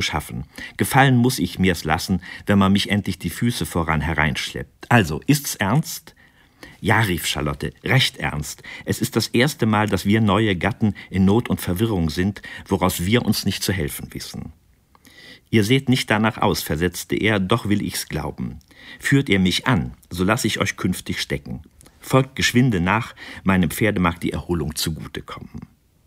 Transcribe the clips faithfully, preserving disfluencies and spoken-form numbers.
schaffen. Gefallen muss ich mir's lassen, wenn man mich endlich die Füße voran hereinschleppt. Also, ist's ernst?« »Ja«, rief Charlotte, »recht ernst. Es ist das erste Mal, dass wir neue Gatten in Not und Verwirrung sind, woraus wir uns nicht zu helfen wissen.« »Ihr seht nicht danach aus«, versetzte er, »doch will ich's glauben. Führt ihr mich an, so lass ich euch künftig stecken. Folgt geschwinde nach, meinem Pferde mag die Erholung zugute kommen.«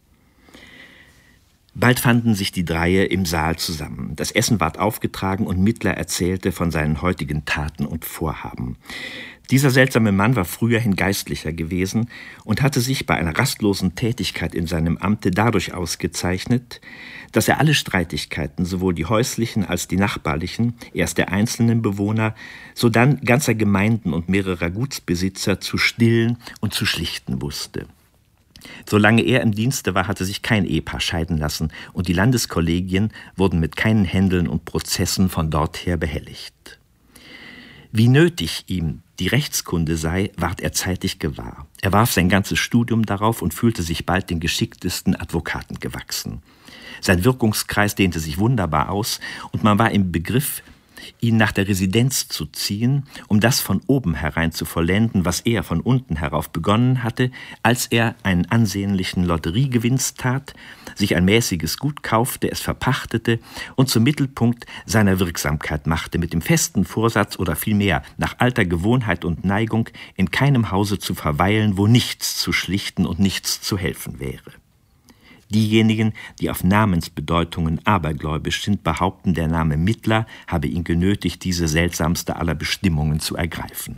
Bald fanden sich die Dreie im Saal zusammen. Das Essen ward aufgetragen und Mittler erzählte von seinen heutigen Taten und Vorhaben. Dieser seltsame Mann war früherhin Geistlicher gewesen und hatte sich bei einer rastlosen Tätigkeit in seinem Amte dadurch ausgezeichnet, dass er alle Streitigkeiten, sowohl die häuslichen als die nachbarlichen, erst der einzelnen Bewohner, sodann ganzer Gemeinden und mehrerer Gutsbesitzer zu stillen und zu schlichten wusste. Solange er im Dienste war, hatte sich kein Ehepaar scheiden lassen und die Landeskollegien wurden mit keinen Händeln und Prozessen von dort her behelligt. Wie nötig ihm die Rechtskunde sei, ward er zeitig gewahr. Er warf sein ganzes Studium darauf und fühlte sich bald den geschicktesten Advokaten gewachsen. Sein Wirkungskreis dehnte sich wunderbar aus und man war im Begriff, ihn nach der Residenz zu ziehen, um das von oben herein zu vollenden, was er von unten herauf begonnen hatte, als er einen ansehnlichen Lotteriegewinst tat, sich ein mäßiges Gut kaufte, es verpachtete und zum Mittelpunkt seiner Wirksamkeit machte, mit dem festen Vorsatz oder vielmehr nach alter Gewohnheit und Neigung in keinem Hause zu verweilen, wo nichts zu schlichten und nichts zu helfen wäre. Diejenigen, die auf Namensbedeutungen abergläubisch sind, behaupten, der Name Mittler habe ihn genötigt, diese seltsamste aller Bestimmungen zu ergreifen.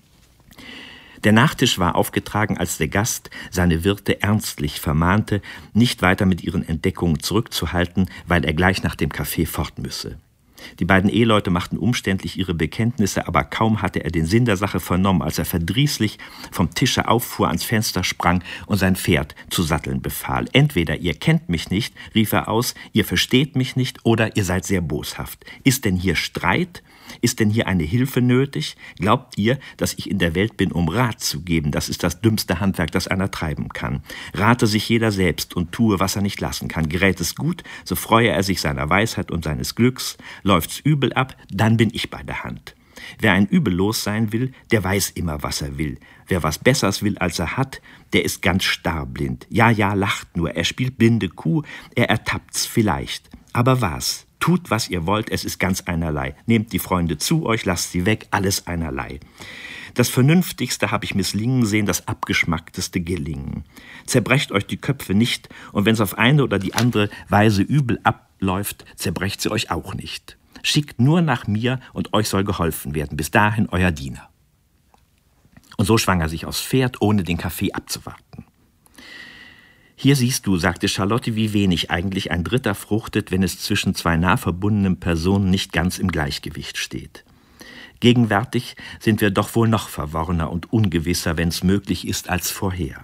Der Nachtisch war aufgetragen, als der Gast seine Wirte ernstlich vermahnte, nicht weiter mit ihren Entdeckungen zurückzuhalten, weil er gleich nach dem Kaffee fort müsse. Die beiden Eheleute machten umständlich ihre Bekenntnisse, aber kaum hatte er den Sinn der Sache vernommen, als er verdrießlich vom Tische auffuhr, ans Fenster sprang und sein Pferd zu satteln befahl. »Entweder ihr kennt mich nicht«, rief er aus, »ihr versteht mich nicht oder ihr seid sehr boshaft. Ist denn hier Streit? Ist denn hier eine Hilfe nötig? Glaubt ihr, dass ich in der Welt bin, um Rat zu geben? Das ist das dümmste Handwerk, das einer treiben kann. Rate sich jeder selbst und tue, was er nicht lassen kann. Gerät es gut, so freue er sich seiner Weisheit und seines Glücks. Läuft's übel ab, dann bin ich bei der Hand. Wer ein Übel los sein will, der weiß immer, was er will. Wer was Besseres will, als er hat, der ist ganz starrblind. Ja, ja, lacht nur, er spielt blinde Kuh, er ertappt's vielleicht. Aber was? Tut, was ihr wollt, es ist ganz einerlei. Nehmt die Freunde zu euch, lasst sie weg, alles einerlei. Das Vernünftigste habe ich misslingen sehen, das Abgeschmackteste gelingen. Zerbrecht euch die Köpfe nicht, und wenn's auf eine oder die andere Weise übel abläuft, zerbrecht sie euch auch nicht. Schickt nur nach mir, und euch soll geholfen werden. Bis dahin euer Diener.« Und so schwang er sich aufs Pferd, ohne den Kaffee abzuwarten. »Hier siehst du«, sagte Charlotte, »wie wenig eigentlich ein Dritter fruchtet, wenn es zwischen zwei nah verbundenen Personen nicht ganz im Gleichgewicht steht. Gegenwärtig sind wir doch wohl noch verworrener und ungewisser, wenn es möglich ist, als vorher.«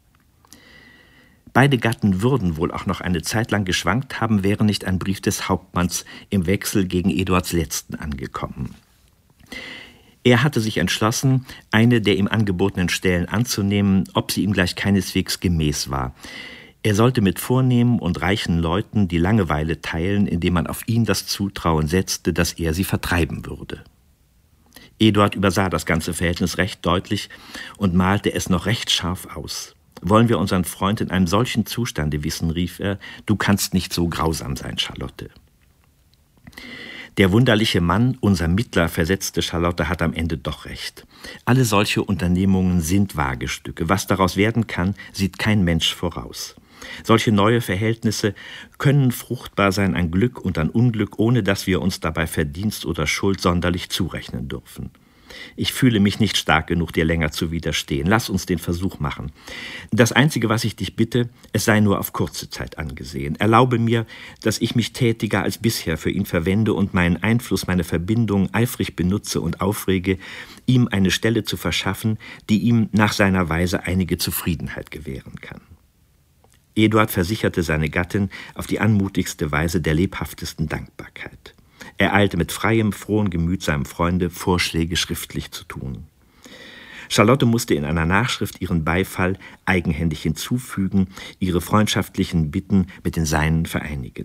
Beide Gatten würden wohl auch noch eine Zeit lang geschwankt haben, wäre nicht ein Brief des Hauptmanns im Wechsel gegen Eduards Letzten angekommen. Er hatte sich entschlossen, eine der ihm angebotenen Stellen anzunehmen, ob sie ihm gleich keineswegs gemäß war. Er sollte mit vornehmen und reichen Leuten die Langeweile teilen, indem man auf ihn das Zutrauen setzte, dass er sie vertreiben würde. Eduard übersah das ganze Verhältnis recht deutlich und malte es noch recht scharf aus. »Wollen wir unseren Freund in einem solchen Zustande wissen«, rief er, »du kannst nicht so grausam sein, Charlotte.« »Der wunderliche Mann, unser Mittler«, versetzte Charlotte, »hat am Ende doch recht. Alle solche Unternehmungen sind Wagestücke. Was daraus werden kann, sieht kein Mensch voraus. Solche neue Verhältnisse können fruchtbar sein an Glück und an Unglück, ohne dass wir uns dabei Verdienst oder Schuld sonderlich zurechnen dürfen. Ich fühle mich nicht stark genug, dir länger zu widerstehen. Lass uns den Versuch machen. Das Einzige, was ich dich bitte, es sei nur auf kurze Zeit angesehen. Erlaube mir, dass ich mich tätiger als bisher für ihn verwende und meinen Einfluss, meine Verbindung eifrig benutze und aufrege, ihm eine Stelle zu verschaffen, die ihm nach seiner Weise einige Zufriedenheit gewähren kann.« Eduard versicherte seine Gattin auf die anmutigste Weise der lebhaftesten Dankbarkeit. Er eilte mit freiem, frohem Gemüt seinem Freunde, Vorschläge schriftlich zu tun. Charlotte musste in einer Nachschrift ihren Beifall eigenhändig hinzufügen, ihre freundschaftlichen Bitten mit den seinen vereinigen.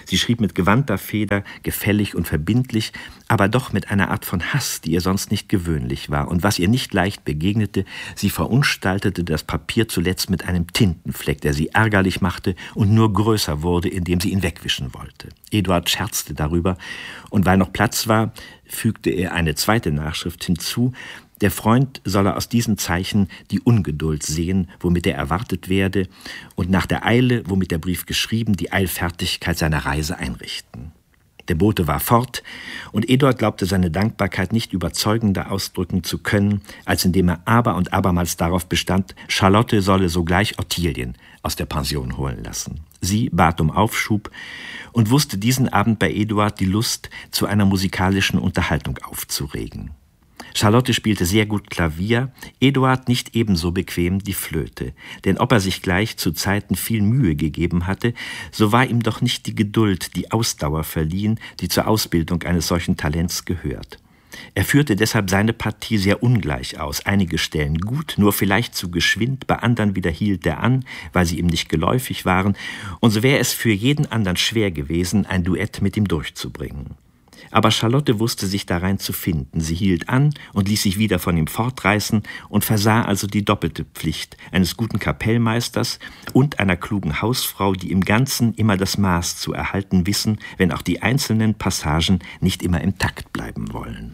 Sie schrieb mit gewandter Feder, gefällig und verbindlich, aber doch mit einer Art von Hass, die ihr sonst nicht gewöhnlich war. Und was ihr nicht leicht begegnete, sie verunstaltete das Papier zuletzt mit einem Tintenfleck, der sie ärgerlich machte und nur größer wurde, indem sie ihn wegwischen wollte. Eduard scherzte darüber, und weil noch Platz war, fügte er eine zweite Nachschrift hinzu: Der Freund solle aus diesen Zeichen die Ungeduld sehen, womit er erwartet werde, und nach der Eile, womit der Brief geschrieben, die Eilfertigkeit seiner Reise einrichten. Der Bote war fort, und Eduard glaubte seine Dankbarkeit nicht überzeugender ausdrücken zu können, als indem er aber und abermals darauf bestand, Charlotte solle sogleich Ottilien aus der Pension holen lassen. Sie bat um Aufschub und wusste diesen Abend bei Eduard die Lust zu einer musikalischen Unterhaltung aufzuregen. Charlotte spielte sehr gut Klavier, Eduard nicht ebenso bequem die Flöte. Denn ob er sich gleich zu Zeiten viel Mühe gegeben hatte, so war ihm doch nicht die Geduld, die Ausdauer verliehen, die zur Ausbildung eines solchen Talents gehört. Er führte deshalb seine Partie sehr ungleich aus, einige Stellen gut, nur vielleicht zu geschwind, bei anderen wieder hielt er an, weil sie ihm nicht geläufig waren, und so wäre es für jeden anderen schwer gewesen, ein Duett mit ihm durchzubringen. Aber Charlotte wusste sich darein zu finden. Sie hielt an und ließ sich wieder von ihm fortreißen und versah also die doppelte Pflicht eines guten Kapellmeisters und einer klugen Hausfrau, die im Ganzen immer das Maß zu erhalten wissen, wenn auch die einzelnen Passagen nicht immer im Takt bleiben wollen.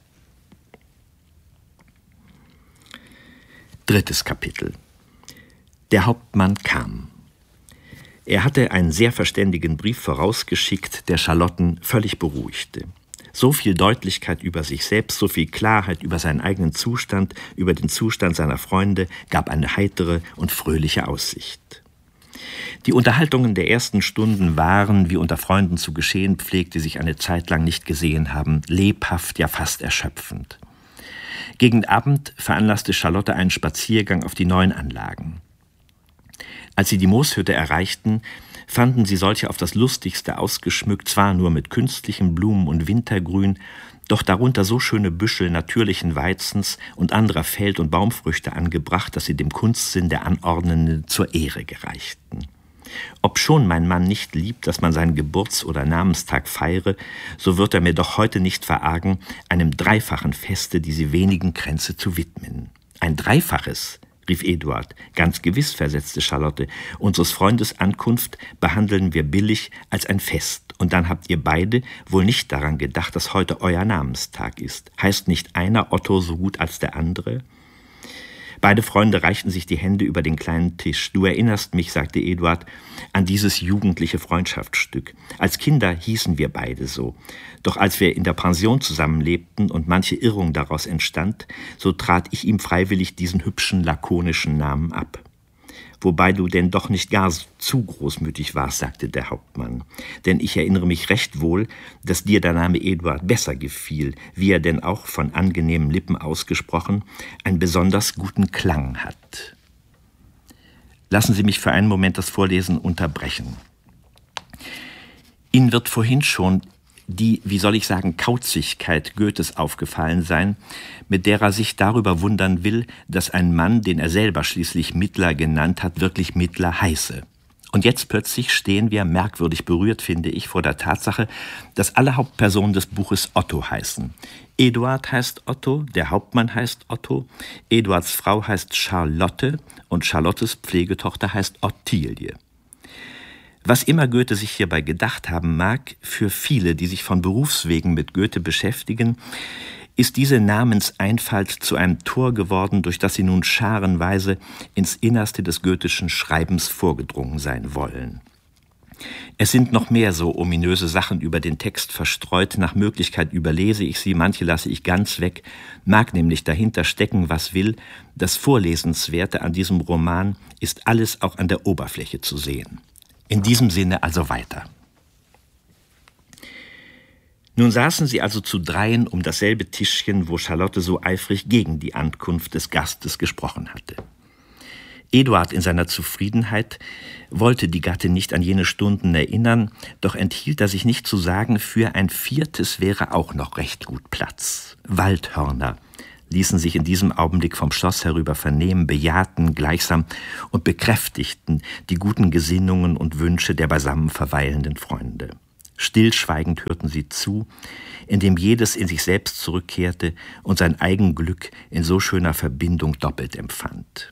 Drittes Kapitel. Der Hauptmann kam. Er hatte einen sehr verständigen Brief vorausgeschickt, der Charlotten völlig beruhigte. So viel Deutlichkeit über sich selbst, so viel Klarheit über seinen eigenen Zustand, über den Zustand seiner Freunde, gab eine heitere und fröhliche Aussicht. Die Unterhaltungen der ersten Stunden waren, wie unter Freunden zu geschehen pflegt, die sich eine Zeit lang nicht gesehen haben, lebhaft, ja fast erschöpfend. Gegen Abend veranlasste Charlotte einen Spaziergang auf die neuen Anlagen. Als sie die Mooshütte erreichten, fanden sie solche auf das Lustigste ausgeschmückt, zwar nur mit künstlichen Blumen und Wintergrün, doch darunter so schöne Büschel natürlichen Weizens und anderer Feld- und Baumfrüchte angebracht, dass sie dem Kunstsinn der Anordnenden zur Ehre gereichten. Obschon mein Mann nicht liebt, dass man seinen Geburts- oder Namenstag feiere, so wird er mir doch heute nicht verargen, einem dreifachen Feste diese wenigen Kränze zu widmen. Ein dreifaches, rief Eduard. Ganz gewiss, versetzte Charlotte. Unseres Freundes Ankunft behandeln wir billig als ein Fest. Und dann habt ihr beide wohl nicht daran gedacht, dass heute euer Namenstag ist. Heißt nicht einer Otto so gut als der andere? Beide Freunde reichten sich die Hände über den kleinen Tisch. Du erinnerst mich, sagte Eduard, an dieses jugendliche Freundschaftsstück. Als Kinder hießen wir beide so. Doch als wir in der Pension zusammenlebten und manche Irrung daraus entstand, so trat ich ihm freiwillig diesen hübschen, lakonischen Namen ab. Wobei du denn doch nicht gar zu großmütig warst, sagte der Hauptmann. Denn ich erinnere mich recht wohl, dass dir der Name Eduard besser gefiel, wie er denn auch von angenehmen Lippen ausgesprochen einen besonders guten Klang hat. Lassen Sie mich für einen Moment das Vorlesen unterbrechen. Ihnen wird vorhin schon die, wie soll ich sagen, Kauzigkeit Goethes aufgefallen sein, mit der er sich darüber wundern will, dass ein Mann, den er selber schließlich Mittler genannt hat, wirklich Mittler heiße. Und jetzt plötzlich stehen wir, merkwürdig berührt, finde ich, vor der Tatsache, dass alle Hauptpersonen des Buches Otto heißen. Eduard heißt Otto, der Hauptmann heißt Otto, Eduards Frau heißt Charlotte und Charlottes Pflegetochter heißt Ottilie. Was immer Goethe sich hierbei gedacht haben mag, für viele, die sich von Berufswegen mit Goethe beschäftigen, ist diese Namenseinfalt zu einem Tor geworden, durch das sie nun scharenweise ins Innerste des goethischen Schreibens vorgedrungen sein wollen. Es sind noch mehr so ominöse Sachen über den Text verstreut, nach Möglichkeit überlese ich sie, manche lasse ich ganz weg, mag nämlich dahinter stecken, was will. Das Vorlesenswerte an diesem Roman ist alles auch an der Oberfläche zu sehen. In diesem Sinne also weiter. Nun saßen sie also zu dreien um dasselbe Tischchen, wo Charlotte so eifrig gegen die Ankunft des Gastes gesprochen hatte. Eduard in seiner Zufriedenheit wollte die Gattin nicht an jene Stunden erinnern, doch enthielt er sich nicht zu sagen, für ein viertes wäre auch noch recht gut Platz. Waldhörner, ließen sich in diesem Augenblick vom Schloss herüber vernehmen, bejahten gleichsam und bekräftigten die guten Gesinnungen und Wünsche der beisammen verweilenden Freunde. Stillschweigend hörten sie zu, indem jedes in sich selbst zurückkehrte und sein Eigenglück in so schöner Verbindung doppelt empfand.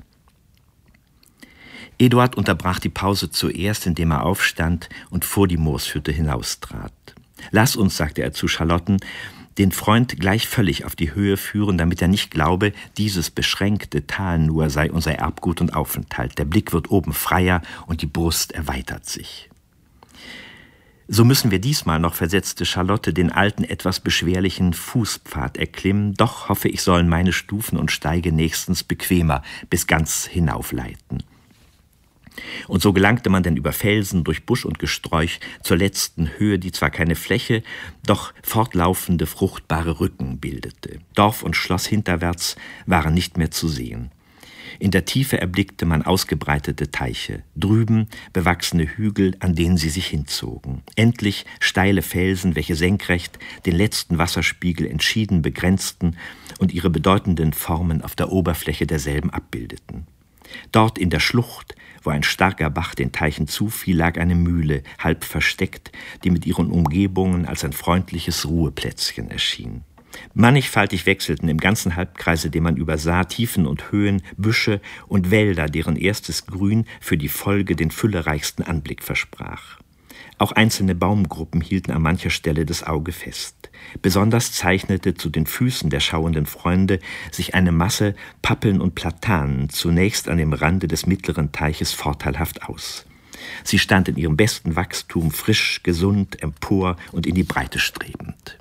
Eduard unterbrach die Pause zuerst, indem er aufstand und vor die Mooshütte hinaustrat. »Lass uns«, sagte er zu Charlotten, »den Freund gleich völlig auf die Höhe führen, damit er nicht glaube, dieses beschränkte Tal nur sei unser Erbgut und Aufenthalt. Der Blick wird oben freier und die Brust erweitert sich.« »So müssen wir diesmal noch«, versetzte Charlotte, »den alten, etwas beschwerlichen Fußpfad erklimmen. Doch hoffe ich, sollen meine Stufen und Steige nächstens bequemer bis ganz hinaufleiten.« Und so gelangte man denn über Felsen, durch Busch und Gesträuch zur letzten Höhe, die zwar keine Fläche, doch fortlaufende, fruchtbare Rücken bildete. Dorf und Schloss hinterwärts waren nicht mehr zu sehen. In der Tiefe erblickte man ausgebreitete Teiche, drüben bewachsene Hügel, an denen sie sich hinzogen. Endlich steile Felsen, welche senkrecht den letzten Wasserspiegel entschieden begrenzten und ihre bedeutenden Formen auf der Oberfläche derselben abbildeten. Dort in der Schlucht, wo ein starker Bach den Teichen zufiel, lag eine Mühle, halb versteckt, die mit ihren Umgebungen als ein freundliches Ruheplätzchen erschien. Mannigfaltig wechselten im ganzen Halbkreise, den man übersah, Tiefen und Höhen, Büsche und Wälder, deren erstes Grün für die Folge den füllereichsten Anblick versprach. Auch einzelne Baumgruppen hielten an mancher Stelle das Auge fest. Besonders zeichnete zu den Füßen der schauenden Freunde sich eine Masse Pappeln und Platanen zunächst an dem Rande des mittleren Teiches vorteilhaft aus. Sie stand in ihrem besten Wachstum, frisch, gesund, empor und in die Breite strebend.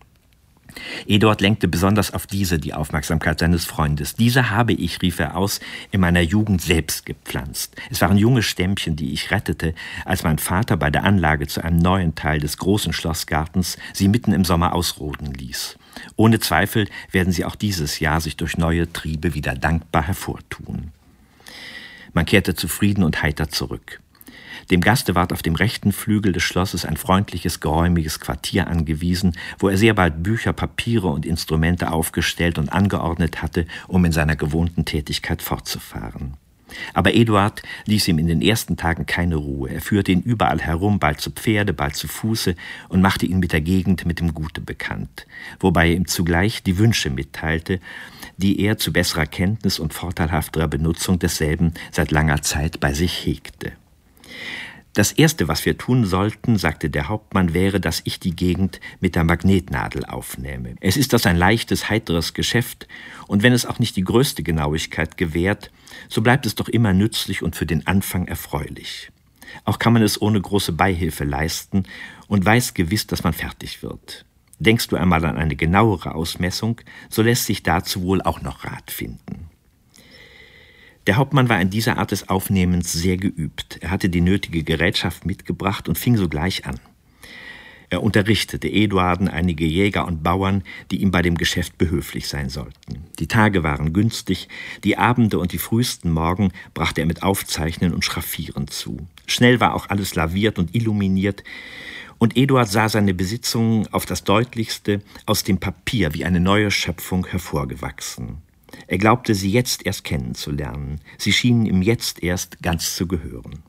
Eduard lenkte besonders auf diese die Aufmerksamkeit seines Freundes. »Diese habe ich«, rief er aus, »in meiner Jugend selbst gepflanzt. Es waren junge Stämmchen, die ich rettete, als mein Vater bei der Anlage zu einem neuen Teil des großen Schlossgartens sie mitten im Sommer ausroden ließ. Ohne Zweifel werden sie auch dieses Jahr sich durch neue Triebe wieder dankbar hervortun.« Man kehrte zufrieden und heiter zurück. Dem Gaste ward auf dem rechten Flügel des Schlosses ein freundliches, geräumiges Quartier angewiesen, wo er sehr bald Bücher, Papiere und Instrumente aufgestellt und angeordnet hatte, um in seiner gewohnten Tätigkeit fortzufahren. Aber Eduard ließ ihm in den ersten Tagen keine Ruhe. Er führte ihn überall herum, bald zu Pferde, bald zu Fuße, und machte ihn mit der Gegend, mit dem Gute bekannt, wobei er ihm zugleich die Wünsche mitteilte, die er zu besserer Kenntnis und vorteilhafterer Benutzung desselben seit langer Zeit bei sich hegte. »Das Erste, was wir tun sollten«, sagte der Hauptmann, »wäre, dass ich die Gegend mit der Magnetnadel aufnehme. Es ist das ein leichtes, heiteres Geschäft, und wenn es auch nicht die größte Genauigkeit gewährt, so bleibt es doch immer nützlich und für den Anfang erfreulich. Auch kann man es ohne große Beihilfe leisten und weiß gewiss, dass man fertig wird. Denkst du einmal an eine genauere Ausmessung, so lässt sich dazu wohl auch noch Rat finden.« Der Hauptmann war in dieser Art des Aufnehmens sehr geübt. Er hatte die nötige Gerätschaft mitgebracht und fing sogleich an. Er unterrichtete Eduarden einige Jäger und Bauern, die ihm bei dem Geschäft behilflich sein sollten. Die Tage waren günstig, die Abende und die frühesten Morgen brachte er mit Aufzeichnen und Schraffieren zu. Schnell war auch alles laviert und illuminiert, und Eduard sah seine Besitzungen auf das Deutlichste aus dem Papier wie eine neue Schöpfung hervorgewachsen. Er glaubte, sie jetzt erst kennenzulernen. Sie schienen ihm jetzt erst ganz zu gehören.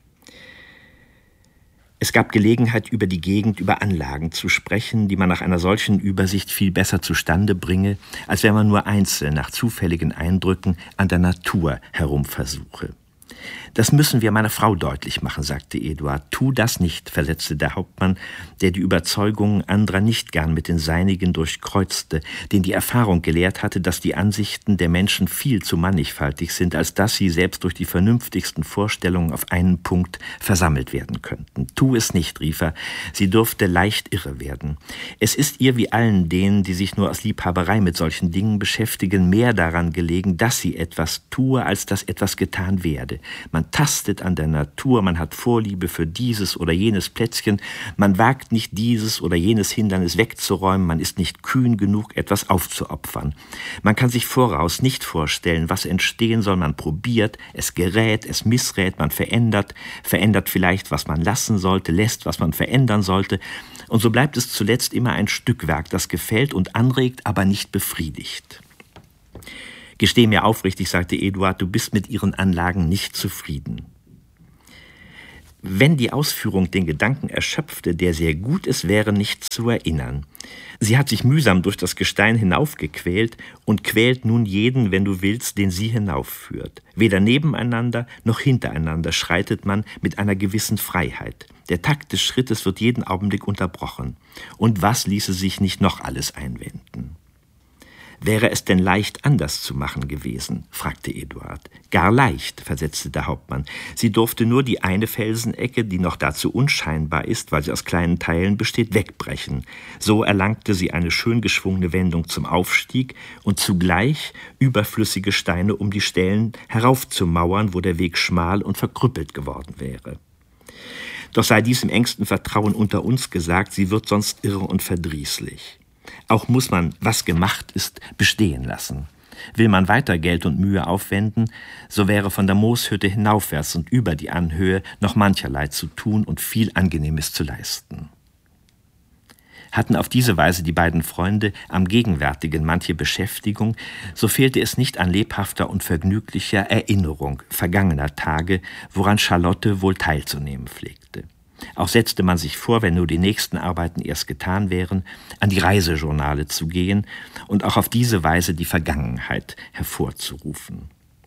Es gab Gelegenheit, über die Gegend, über Anlagen zu sprechen, die man nach einer solchen Übersicht viel besser zustande bringe, als wenn man nur einzeln nach zufälligen Eindrücken an der Natur herumversuche. »Das müssen wir meiner Frau deutlich machen«, sagte Eduard. »Tu das nicht«, versetzte der Hauptmann, der die Überzeugungen anderer nicht gern mit den seinigen durchkreuzte, den die Erfahrung gelehrt hatte, dass die Ansichten der Menschen viel zu mannigfaltig sind, als dass sie selbst durch die vernünftigsten Vorstellungen auf einen Punkt versammelt werden könnten. »Tu es nicht«, rief er, »sie dürfte leicht irre werden. Es ist ihr wie allen denen, die sich nur aus Liebhaberei mit solchen Dingen beschäftigen, mehr daran gelegen, dass sie etwas tue, als dass etwas getan werde. Man tastet an der Natur, man hat Vorliebe für dieses oder jenes Plätzchen, man wagt nicht dieses oder jenes Hindernis wegzuräumen, man ist nicht kühn genug, etwas aufzuopfern. Man kann sich voraus nicht vorstellen, was entstehen soll, man probiert, es gerät, es missrät, man verändert, verändert vielleicht, was man lassen sollte, lässt, was man verändern sollte, und so bleibt es zuletzt immer ein Stückwerk, das gefällt und anregt, aber nicht befriedigt. »Gesteh mir aufrichtig«, sagte Eduard, »du bist mit ihren Anlagen nicht zufrieden.« Wenn die Ausführung den Gedanken erschöpfte, der sehr gut es wäre, nicht zu erinnern. Sie hat sich mühsam durch das Gestein hinaufgequält und quält nun jeden, wenn du willst, den sie hinaufführt. Weder nebeneinander noch hintereinander schreitet man mit einer gewissen Freiheit. Der Takt des Schrittes wird jeden Augenblick unterbrochen. Und was ließe sich nicht noch alles einwenden? »Wäre es denn leicht, anders zu machen gewesen?« fragte Eduard. »Gar leicht«, versetzte der Hauptmann. »Sie durfte nur die eine Felsenecke, die noch dazu unscheinbar ist, weil sie aus kleinen Teilen besteht, wegbrechen. So erlangte sie eine schön geschwungene Wendung zum Aufstieg und zugleich überflüssige Steine, um die Stellen heraufzumauern, wo der Weg schmal und verkrüppelt geworden wäre. Doch sei dies im engsten Vertrauen unter uns gesagt, sie wird sonst irre und verdrießlich. Auch muss man, was gemacht ist, bestehen lassen. Will man weiter Geld und Mühe aufwenden, so wäre von der Mooshütte hinaufwärts und über die Anhöhe noch mancherlei zu tun und viel Angenehmes zu leisten.« Hatten auf diese Weise die beiden Freunde am Gegenwärtigen manche Beschäftigung, so fehlte es nicht an lebhafter und vergnüglicher Erinnerung vergangener Tage, woran Charlotte wohl teilzunehmen pflegte. Auch setzte man sich vor, wenn nur die nächsten Arbeiten erst getan wären, an die Reisejournale zu gehen und auch auf diese Weise die Vergangenheit hervorzurufen.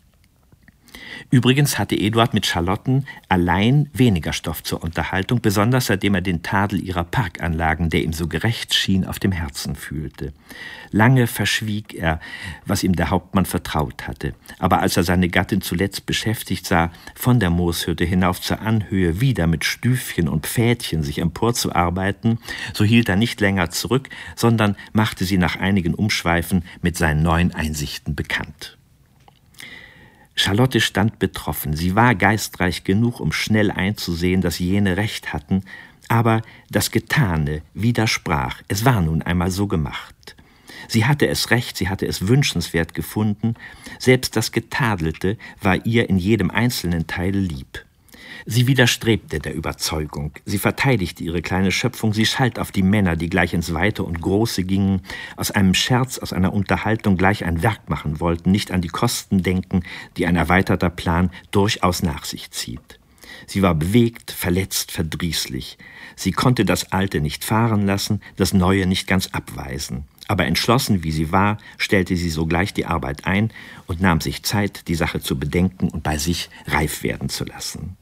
Übrigens hatte Eduard mit Charlotten allein weniger Stoff zur Unterhaltung, besonders seitdem er den Tadel ihrer Parkanlagen, der ihm so gerecht schien, auf dem Herzen fühlte. Lange verschwieg er, was ihm der Hauptmann vertraut hatte. Aber als er seine Gattin zuletzt beschäftigt sah, von der Mooshütte hinauf zur Anhöhe wieder mit Stüfchen und Pfädchen sich emporzuarbeiten, so hielt er nicht länger zurück, sondern machte sie nach einigen Umschweifen mit seinen neuen Einsichten bekannt. Charlotte stand betroffen. Sie war geistreich genug, um schnell einzusehen, dass jene recht hatten, aber das Getane widersprach. Es war nun einmal so gemacht. Sie hatte es recht, sie hatte es wünschenswert gefunden, selbst das Getadelte war ihr in jedem einzelnen Teil lieb. Sie widerstrebte der Überzeugung, sie verteidigte ihre kleine Schöpfung, sie schalt auf die Männer, die gleich ins Weite und Große gingen, aus einem Scherz, aus einer Unterhaltung gleich ein Werk machen wollten, nicht an die Kosten denken, die ein erweiterter Plan durchaus nach sich zieht. Sie war bewegt, verletzt, verdrießlich. Sie konnte das Alte nicht fahren lassen, das Neue nicht ganz abweisen. Aber entschlossen, wie sie war, stellte sie sogleich die Arbeit ein und nahm sich Zeit, die Sache zu bedenken und bei sich reif werden zu lassen.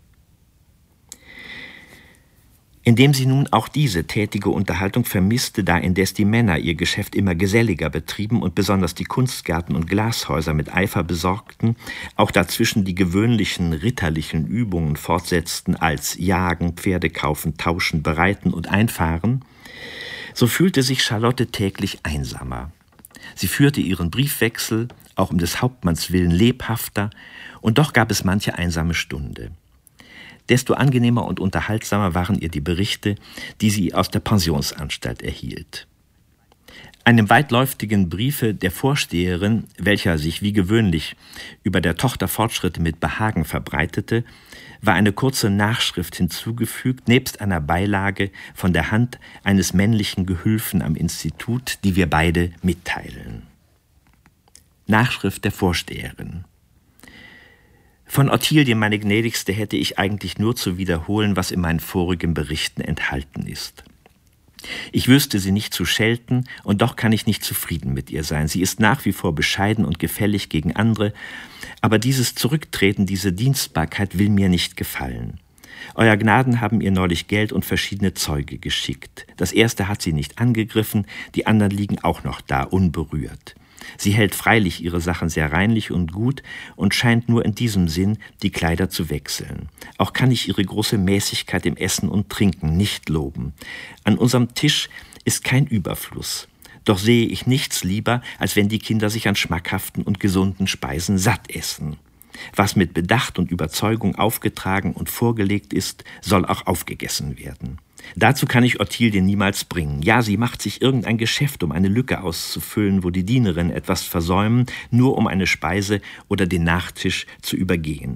Indem sie nun auch diese tätige Unterhaltung vermisste, da indes die Männer ihr Geschäft immer geselliger betrieben und besonders die Kunstgärten und Glashäuser mit Eifer besorgten, auch dazwischen die gewöhnlichen ritterlichen Übungen fortsetzten als Jagen, Pferde kaufen, tauschen, bereiten und einfahren, so fühlte sich Charlotte täglich einsamer. Sie führte ihren Briefwechsel, auch um des Hauptmanns willen, lebhafter, und doch gab es manche einsame Stunde. Desto angenehmer und unterhaltsamer waren ihr die Berichte, die sie aus der Pensionsanstalt erhielt. Einem weitläufigen Briefe der Vorsteherin, welcher sich wie gewöhnlich über der Tochter Fortschritte mit Behagen verbreitete, war eine kurze Nachschrift hinzugefügt, nebst einer Beilage von der Hand eines männlichen Gehülfen am Institut, die wir beide mitteilen. Nachschrift der Vorsteherin. Von Ottilie, meine Gnädigste, hätte ich eigentlich nur zu wiederholen, was in meinen vorigen Berichten enthalten ist. Ich wüsste sie nicht zu schelten, und doch kann ich nicht zufrieden mit ihr sein. Sie ist nach wie vor bescheiden und gefällig gegen andere, aber dieses Zurücktreten, diese Dienstbarkeit will mir nicht gefallen. Euer Gnaden haben ihr neulich Geld und verschiedene Zeuge geschickt. Das erste hat sie nicht angegriffen, die anderen liegen auch noch da, unberührt. Sie hält freilich ihre Sachen sehr reinlich und gut und scheint nur in diesem Sinn, die Kleider zu wechseln. Auch kann ich ihre große Mäßigkeit im Essen und Trinken nicht loben. An unserem Tisch ist kein Überfluss. Doch sehe ich nichts lieber, als wenn die Kinder sich an schmackhaften und gesunden Speisen satt essen. Was mit Bedacht und Überzeugung aufgetragen und vorgelegt ist, soll auch aufgegessen werden. Dazu kann ich Ottilie niemals bringen. Ja, sie macht sich irgendein Geschäft, um eine Lücke auszufüllen, wo die Dienerinnen etwas versäumen, nur um eine Speise oder den Nachtisch zu übergehen.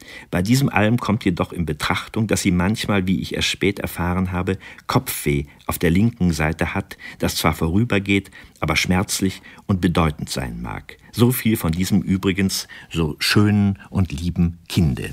Bei diesem allem kommt jedoch in Betrachtung, dass sie manchmal, wie ich erst spät erfahren habe, Kopfweh auf der linken Seite hat, das zwar vorübergeht, aber schmerzlich und bedeutend sein mag. So viel von diesem übrigens so schönen und lieben Kinde.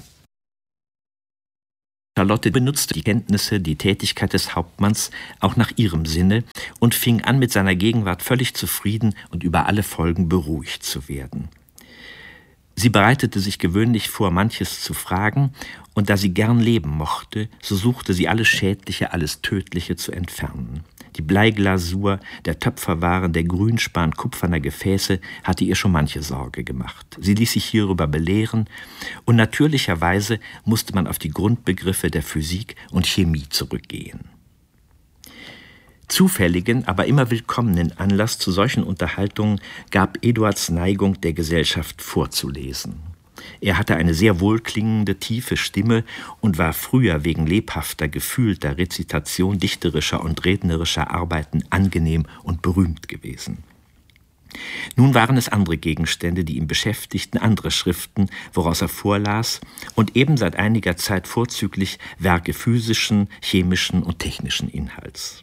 Charlotte benutzte die Kenntnisse, die Tätigkeit des Hauptmanns auch nach ihrem Sinne und fing an, mit seiner Gegenwart völlig zufrieden und über alle Folgen beruhigt zu werden. Sie bereitete sich gewöhnlich vor, manches zu fragen, und da sie gern leben mochte, so suchte sie alles Schädliche, alles Tödliche zu entfernen. Die Bleiglasur, der Töpferwaren, der Grünspan kupferner Gefäße hatte ihr schon manche Sorge gemacht. Sie ließ sich hierüber belehren, und natürlicherweise musste man auf die Grundbegriffe der Physik und Chemie zurückgehen. Zufälligen, aber immer willkommenen Anlass zu solchen Unterhaltungen gab Eduards Neigung, der Gesellschaft vorzulesen. Er hatte eine sehr wohlklingende, tiefe Stimme und war früher wegen lebhafter, gefühlter Rezitation dichterischer und rednerischer Arbeiten angenehm und berühmt gewesen. Nun waren es andere Gegenstände, die ihn beschäftigten, andere Schriften, woraus er vorlas, und eben seit einiger Zeit vorzüglich Werke physischen, chemischen und technischen Inhalts.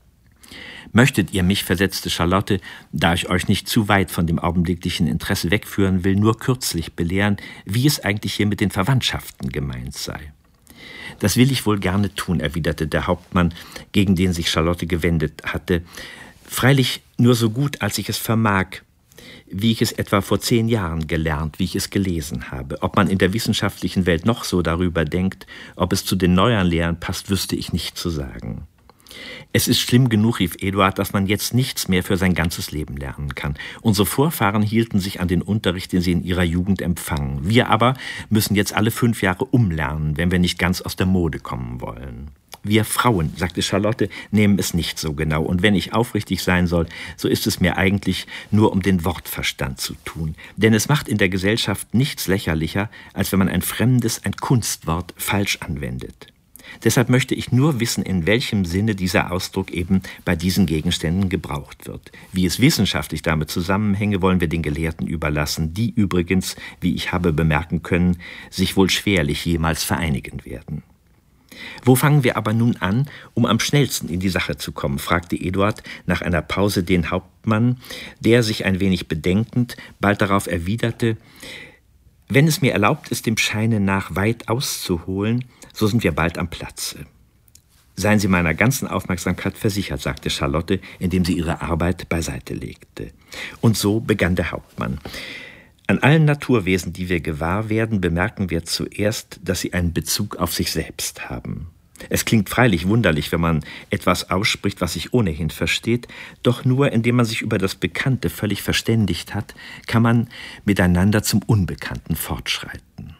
»Möchtet ihr mich«, versetzte Charlotte, »da ich euch nicht zu weit von dem augenblicklichen Interesse wegführen will, nur kürzlich belehren, wie es eigentlich hier mit den Verwandtschaften gemeint sei?« »Das will ich wohl gerne tun«, erwiderte der Hauptmann, gegen den sich Charlotte gewendet hatte, »freilich nur so gut, als ich es vermag, wie ich es etwa vor zehn Jahren gelernt, wie ich es gelesen habe. Ob man in der wissenschaftlichen Welt noch so darüber denkt, ob es zu den neueren Lehren passt, wüsste ich nicht zu sagen.« »Es ist schlimm genug«, rief Eduard, »dass man jetzt nichts mehr für sein ganzes Leben lernen kann. Unsere Vorfahren hielten sich an den Unterricht, den sie in ihrer Jugend empfangen. Wir aber müssen jetzt alle fünf Jahre umlernen, wenn wir nicht ganz aus der Mode kommen wollen.« »Wir Frauen«, sagte Charlotte, »nehmen es nicht so genau. Und wenn ich aufrichtig sein soll, so ist es mir eigentlich nur um den Wortverstand zu tun. Denn es macht in der Gesellschaft nichts lächerlicher, als wenn man ein fremdes, ein Kunstwort falsch anwendet. Deshalb möchte ich nur wissen, in welchem Sinne dieser Ausdruck eben bei diesen Gegenständen gebraucht wird. Wie es wissenschaftlich damit zusammenhänge, wollen wir den Gelehrten überlassen, die übrigens, wie ich habe bemerken können, sich wohl schwerlich jemals vereinigen werden.« »Wo fangen wir aber nun an, um am schnellsten in die Sache zu kommen?« fragte Eduard nach einer Pause den Hauptmann, der, sich ein wenig bedenkend, bald darauf erwiderte: »Wenn es mir erlaubt ist, dem Scheine nach weit auszuholen, so sind wir bald am Platze.« »Seien Sie meiner ganzen Aufmerksamkeit versichert«, sagte Charlotte, indem sie ihre Arbeit beiseite legte. Und so begann der Hauptmann. »An allen Naturwesen, die wir gewahr werden, bemerken wir zuerst, dass sie einen Bezug auf sich selbst haben. Es klingt freilich wunderlich, wenn man etwas ausspricht, was sich ohnehin versteht, doch nur indem man sich über das Bekannte völlig verständigt hat, kann man miteinander zum Unbekannten fortschreiten.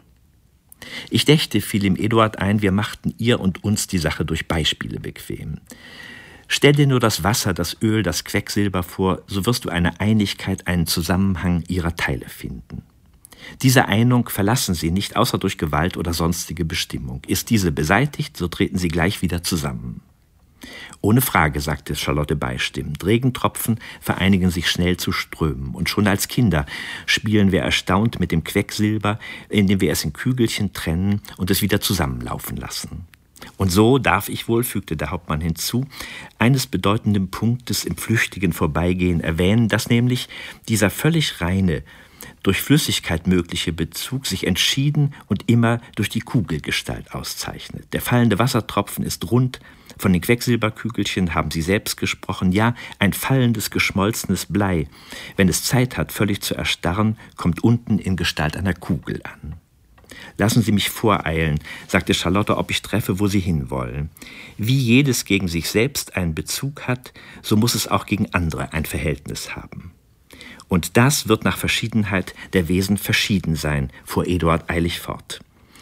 Ich dächte, fiel ihm Eduard ein, wir machten ihr und uns die Sache durch Beispiele bequem. Stell dir nur das Wasser, das Öl, das Quecksilber vor, so wirst du eine Einigkeit, einen Zusammenhang ihrer Teile finden. Diese Einung verlassen sie nicht, außer durch Gewalt oder sonstige Bestimmung. Ist diese beseitigt, so treten sie gleich wieder zusammen.« »Ohne Frage«, sagte Charlotte beistimmend, »Regentropfen vereinigen sich schnell zu Strömen, und schon als Kinder spielen wir erstaunt mit dem Quecksilber, indem wir es in Kügelchen trennen und es wieder zusammenlaufen lassen. Und so darf ich wohl«, fügte der Hauptmann hinzu, »eines bedeutenden Punktes im flüchtigen Vorbeigehen erwähnen, dass nämlich dieser völlig reine, durch Flüssigkeit mögliche Bezug sich entschieden und immer durch die Kugelgestalt auszeichnet. Der fallende Wassertropfen ist rund, von den Quecksilberkügelchen haben Sie selbst gesprochen, ja, ein fallendes, geschmolzenes Blei, wenn es Zeit hat, völlig zu erstarren, kommt unten in Gestalt einer Kugel an. »Lassen Sie mich voreilen«, sagte Charlotte, »ob ich treffe, wo Sie hinwollen. Wie jedes gegen sich selbst einen Bezug hat, so muss es auch gegen andere ein Verhältnis haben. Und das wird nach Verschiedenheit der Wesen verschieden sein«, fuhr Eduard eilig fort.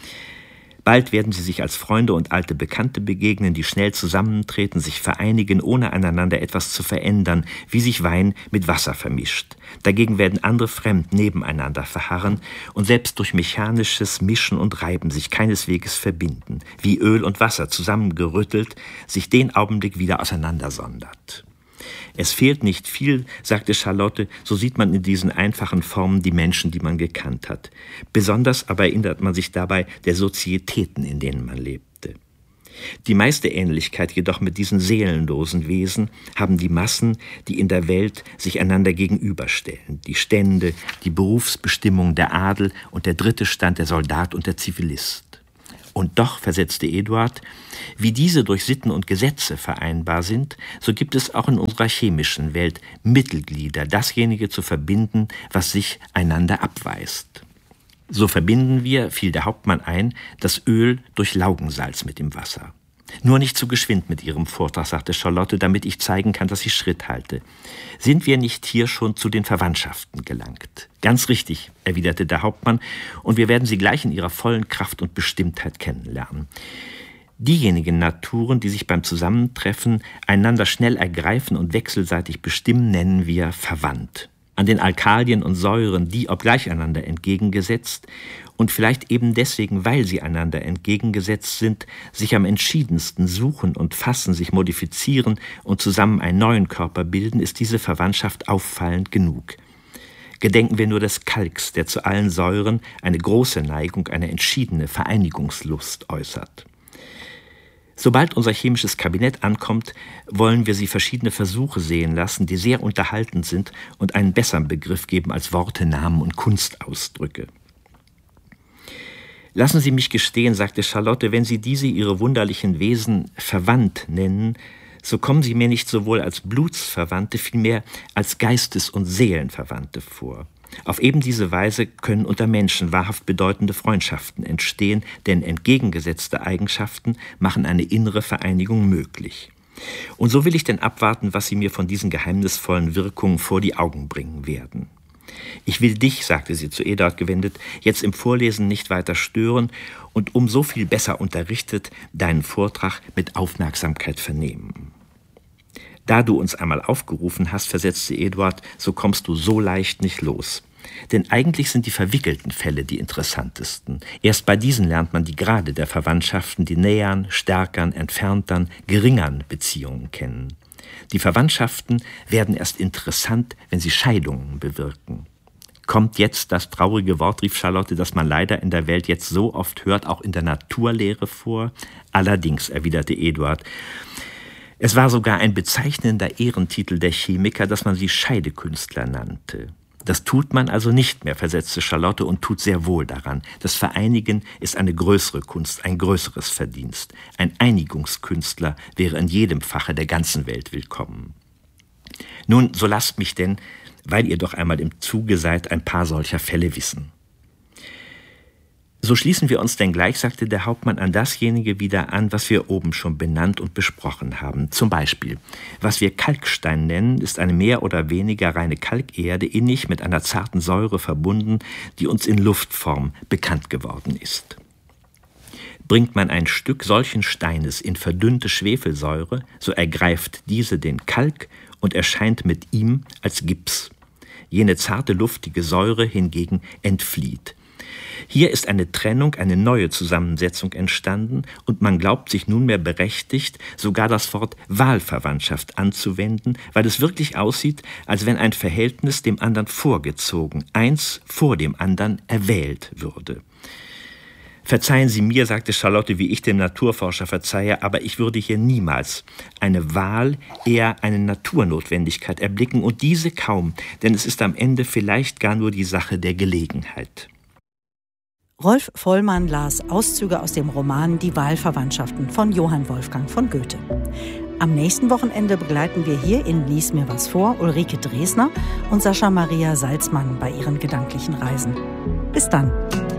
»Bald werden sie sich als Freunde und alte Bekannte begegnen, die schnell zusammentreten, sich vereinigen, ohne aneinander etwas zu verändern, wie sich Wein mit Wasser vermischt. Dagegen werden andere fremd nebeneinander verharren und selbst durch mechanisches Mischen und Reiben sich keinesweges verbinden, wie Öl und Wasser zusammengerüttelt sich den Augenblick wieder auseinandersondert. Es fehlt nicht viel, sagte Charlotte, so sieht man in diesen einfachen Formen die Menschen, die man gekannt hat. Besonders aber erinnert man sich dabei der Sozietäten, in denen man lebte. Die meiste Ähnlichkeit jedoch mit diesen seelenlosen Wesen haben die Massen, die in der Welt sich einander gegenüberstellen. Die Stände, die Berufsbestimmung, der Adel und der dritte Stand, der Soldat und der Zivilist. Und doch, versetzte Eduard, wie diese durch Sitten und Gesetze vereinbar sind, so gibt es auch in unserer chemischen Welt Mittelglieder, dasjenige zu verbinden, was sich einander abweist. So verbinden wir, fiel der Hauptmann ein, das Öl durch Laugensalz mit dem Wasser. Nur nicht zu geschwind mit Ihrem Vortrag, sagte Charlotte, damit ich zeigen kann, dass ich Schritt halte. Sind wir nicht hier schon zu den Verwandtschaften gelangt? Ganz richtig, erwiderte der Hauptmann, und wir werden sie gleich in ihrer vollen Kraft und Bestimmtheit kennenlernen. Diejenigen Naturen, die sich beim Zusammentreffen einander schnell ergreifen und wechselseitig bestimmen, nennen wir verwandt. An den Alkalien und Säuren, die, obgleich einander entgegengesetzt und vielleicht eben deswegen, weil sie einander entgegengesetzt sind, sich am entschiedensten suchen und fassen, sich modifizieren und zusammen einen neuen Körper bilden, ist diese Verwandtschaft auffallend genug. Gedenken wir nur des Kalks, der zu allen Säuren eine große Neigung, eine entschiedene Vereinigungslust äußert. Sobald unser chemisches Kabinett ankommt, wollen wir Sie verschiedene Versuche sehen lassen, die sehr unterhaltend sind und einen besseren Begriff geben als Worte, Namen und Kunstausdrücke. Lassen Sie mich gestehen, sagte Charlotte, wenn Sie diese Ihre wunderlichen Wesen verwandt nennen, so kommen sie mir nicht sowohl als Blutsverwandte, vielmehr als Geistes- und Seelenverwandte vor. Auf eben diese Weise können unter Menschen wahrhaft bedeutende Freundschaften entstehen, denn entgegengesetzte Eigenschaften machen eine innere Vereinigung möglich. Und so will ich denn abwarten, was Sie mir von diesen geheimnisvollen Wirkungen vor die Augen bringen werden. Ich will dich, sagte sie zu Eduard gewendet, jetzt im Vorlesen nicht weiter stören und um so viel besser unterrichtet deinen Vortrag mit Aufmerksamkeit vernehmen. Da du uns einmal aufgerufen hast, versetzte Eduard, so kommst du so leicht nicht los. Denn eigentlich sind die verwickelten Fälle die interessantesten. Erst bei diesen lernt man die Grade der Verwandtschaften, die nähern, stärkern, entferntern, geringern Beziehungen kennen. Die Verwandtschaften werden erst interessant, wenn sie Scheidungen bewirken. Kommt jetzt das traurige Wort, rief Charlotte, das man leider in der Welt jetzt so oft hört, auch in der Naturlehre vor? Allerdings, erwiderte Eduard. Es war sogar ein bezeichnender Ehrentitel der Chemiker, dass man sie Scheidekünstler nannte. Das tut man also nicht mehr, versetzte Charlotte, und tut sehr wohl daran. Das Vereinigen ist eine größere Kunst, ein größeres Verdienst. Ein Einigungskünstler wäre in jedem Fache der ganzen Welt willkommen. Nun, so lasst mich denn, weil ihr doch einmal im Zuge seid, ein paar solcher Fälle wissen. So schließen wir uns denn gleich, sagte der Hauptmann, an dasjenige wieder an, was wir oben schon benannt und besprochen haben. Zum Beispiel, was wir Kalkstein nennen, ist eine mehr oder weniger reine Kalkerde, innig mit einer zarten Säure verbunden, die uns in Luftform bekannt geworden ist. Bringt man ein Stück solchen Steines in verdünnte Schwefelsäure, so ergreift diese den Kalk und erscheint mit ihm als Gips. Jene zarte, luftige Säure hingegen entflieht. Hier ist eine Trennung, eine neue Zusammensetzung entstanden und man glaubt sich nunmehr berechtigt, sogar das Wort Wahlverwandtschaft anzuwenden, weil es wirklich aussieht, als wenn ein Verhältnis dem anderen vorgezogen, eins vor dem anderen erwählt würde. Verzeihen Sie mir, sagte Charlotte, wie ich dem Naturforscher verzeihe, aber ich würde hier niemals eine Wahl, eher eine Naturnotwendigkeit erblicken und diese kaum, denn es ist am Ende vielleicht gar nur die Sache der Gelegenheit. Rolf Vollmann las Auszüge aus dem Roman Die Wahlverwandtschaften von Johann Wolfgang von Goethe. Am nächsten Wochenende begleiten wir hier in Lies mir was vor Ulrike Dresner und Sascha Maria Salzmann bei ihren gedanklichen Reisen. Bis dann!